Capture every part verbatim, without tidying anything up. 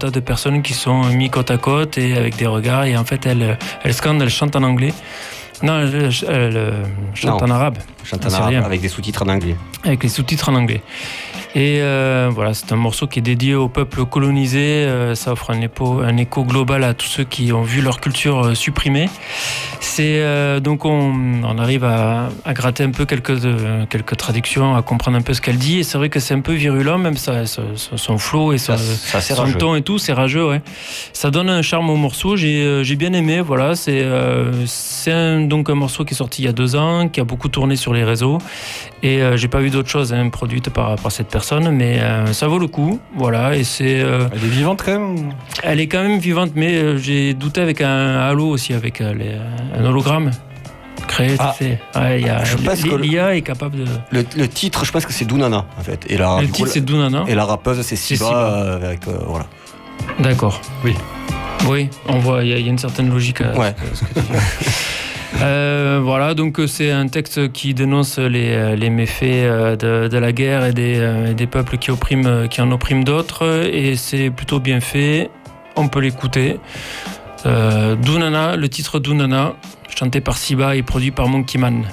tas de personnes qui sont mis côte à côte et avec des regards, et en fait elles, elles scandent, elles chantent en anglais. Non, elle, elle, elle chante non, en arabe. Chante en arabe avec des sous-titres en anglais. Avec les sous-titres en anglais. Et euh, voilà, c'est un morceau qui est dédié au peuple colonisé. Euh, ça offre un écho, un écho global à tous ceux qui ont vu leur culture euh, supprimée. C'est euh, donc on, on arrive à, à gratter un peu quelques euh, quelques traductions, à comprendre un peu ce qu'elle dit. Et c'est vrai que c'est un peu virulent, même ça, ça, son flow et son, ça, ça, son ton et tout, c'est rageux. Ouais. Ça donne un charme au morceau. J'ai euh, j'ai bien aimé. Voilà, c'est euh, c'est un, donc un morceau qui est sorti il y a deux ans, qui a beaucoup tourné sur les réseaux. Et euh, j'ai pas vu d'autres choses hein, produites par, par cette personne, mais euh, ça vaut le coup, voilà. Et c'est. Euh, elle est vivante quand même. Elle est quand même vivante, mais euh, j'ai douté avec un halo aussi, avec euh, les, un hologramme créé. Ah. Tu sais. Ouais, y a, je pense que l'I A est capable de. Le, le titre, je pense que c'est Dounana en fait. Et la, le titre coup, c'est Dounana. Et la rappeuse c'est Siba, Siba. Euh, avec euh, voilà. D'accord. Oui. Oui, on voit, il y, y a une certaine logique à ouais. ce que tu dis. Euh, voilà, donc c'est un texte qui dénonce les, les méfaits de, de la guerre et des, des peuples qui, oppriment, qui en oppriment d'autres, et c'est plutôt bien fait, on peut l'écouter. Euh, Dounana, le titre Dounana, chanté par Siba et produit par Monkey Man.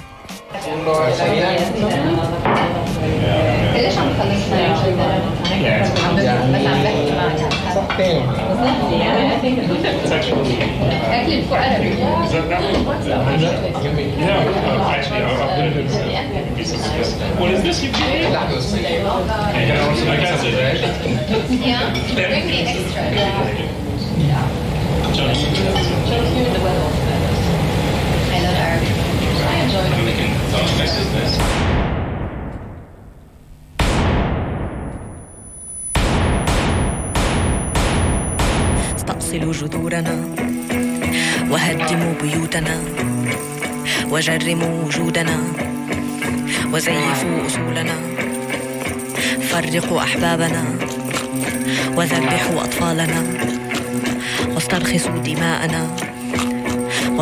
What is this? You can Yeah, bring the extra. Yeah. I love Arabic. I enjoy it. استأصلوا جذورنا وهدموا بيوتنا وجرموا وجودنا وزيفوا أصولنا فرقوا أحبابنا وذبحوا أطفالنا واسترخصوا دماءنا